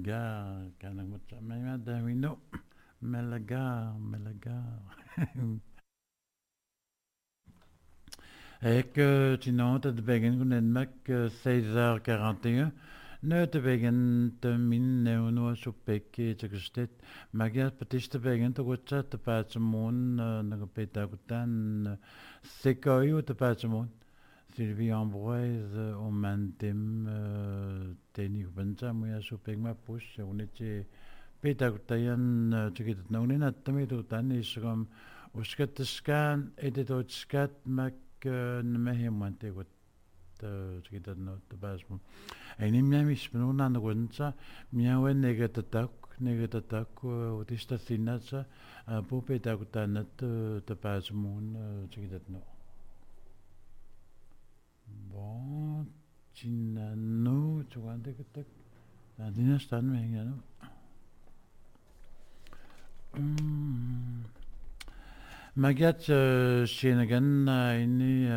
Malaga, kanang matsa may madamino. Malaga. Et que sinon, tu begin kun en mak 16h41. Nu te begin te min neuno supeke te gestet. Magia patis te begin te gotcha te patsamon na peta kutan sekoyo te patsamon. Sylvie Ambroise on mantem teni kubanza muya supek ma push on était peta kutayan tikit na unin at tami tutan isgam uskat scan editot scat mak nmehe mante gut tikit no tabasmo ai ni mia mis no na gunza mia wen negatatak utista sinatsa po peta kutanat tabasmo tikit no bon Chinano chuante que la dina stan mengano Magat Shenagan ini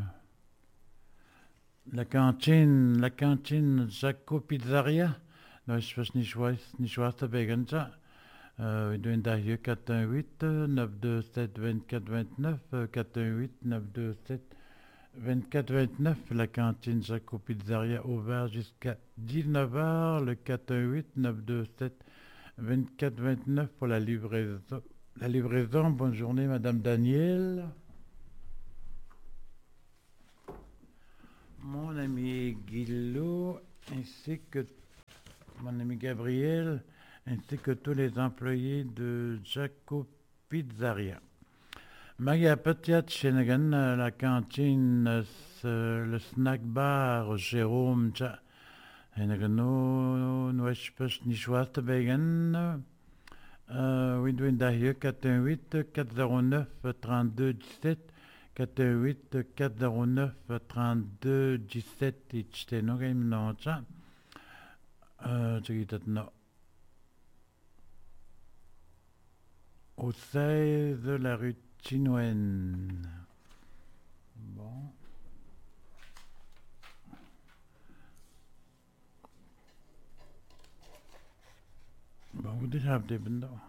la cantine Jaco Pizzeria no je sais ni choix beganza we doen daar hier 418 927 24 29 418 927 24-29, la cantine Jaco Pizzeria ouvert jusqu'à 19h, le 418-927-24-29 pour la livraison. La livraison, bonne journée Madame Daniel. Mon ami Guillot, ainsi que mon ami Gabriel, ainsi que tous les employés de Jaco Pizzeria. Magia Petiat Shenagan, la cantine, le snack bar, Jérôme, Henagano, Nouechpes, Nichouast, Began, Widwin Dahie, 418 409 32 17, 418 409 32 17, Ichteno, Game Noncha, no. Au 16 de la rue Chinoen. Bon. Bon, vous déjà avez des bons.